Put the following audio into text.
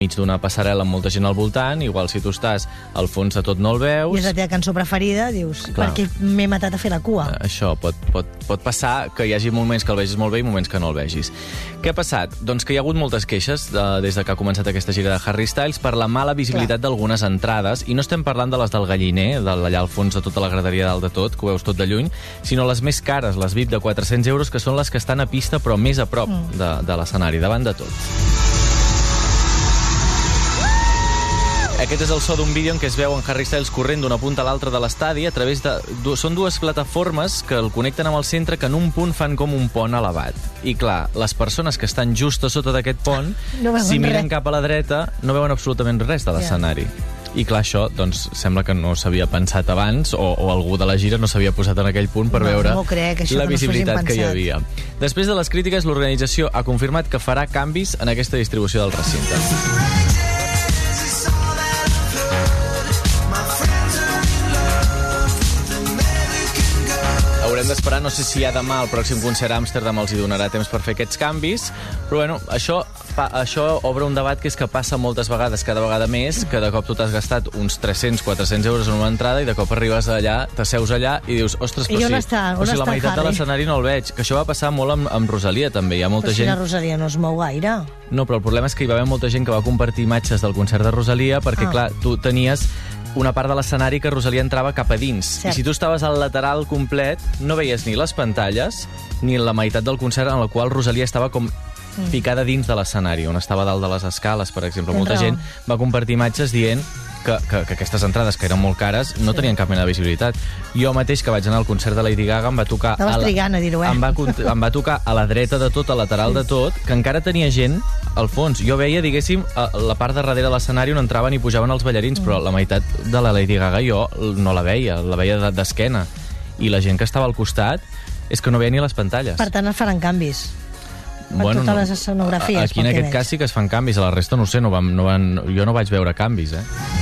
mig d'una passarel·la amb molta gent al voltant, igual si tu estàs al fons de tot no el veus. I és la teva cançó preferida, dius, Clar. perquè m'he matat a fer la cua. Això, pot passar que hi hagi moments que el vegis molt bé i moments que no el vegis. Què ha passat? Doncs que hi ha hagut moltes queixes des de que ha començat aquesta gira de Harry Styles per la mala visibilitat d'algunes entrades, i no estem parlant de les del Galliner, d'allà al fons de tota la graderia dalt de tot, que ho veus tot de lluny, sinó les més cares, les VIP de 400 euros, que són les que estan a pista però més a prop de l'escenari, davant de tot. Aquest és el so d'un vídeo en què es veu en Harry Styles corrent d'una punta a l'altra de l'estadi a través de... Són dues plataformes que el connecten amb el centre, que en un punt fan com un pont elevat. I clar, les persones que estan just a sota d'aquest pont, si miren cap a la dreta, no veuen absolutament res de l'escenari. I clar, això doncs, sembla que no s'havia pensat abans, o algú de la gira no s'havia posat en aquell punt per veure la visibilitat que hi havia. Després de les crítiques, l'organització ha confirmat que farà canvis en aquesta distribució del recinte. Haurem d'esperar, no sé si ja demà el pròxim concert a Amsterdam els hi donarà temps per fer aquests canvis, però bueno, això obre un debat que és que passa moltes vegades, cada vegada més, que de cop tu t'has gastat uns 300-400 euros en una entrada i de cop arribes allà, t'asseus allà i dius, ostres, però si la meitat de l'escenari no el veig. Que això va passar molt amb Rosalia, també. Hi ha molta gent... Però si la Rosalia no es mou gaire. No, però el problema és que hi va haver molta gent que va compartir imatges del concert de Rosalia perquè, clar, tu tenies una part de l'escenari que Rosalia entrava cap a dins. Cert. I si tu estaves al lateral complet, no veies ni les pantalles ni la meitat del concert en la qual Rosalia estava com ficada dins de l'escenari, on estava dalt de les escales, per exemple. Molta gent va compartir imatges dient que aquestes entrades, que eren molt cares, no tenien cap mena de visibilitat. Jo mateix, que vaig anar al concert de Lady Gaga, em va tocar... Estaves trigant a dir-ho, em va tocar a la dreta de tot, a lateral de tot, que encara tenia gent al fons. Jo veia, diguéssim, la part de darrere de l'escenari on entraven i pujaven els ballarins, però la meitat de la Lady Gaga jo no la veia d'esquena. I la gent que estava al costat és que no veia ni les pantalles. Per tant, es faran canvis. Per totes les escenografies. Aquí en aquest cas sí que es fan canvis, a la resta no ho sé, jo no vaig veure canvis,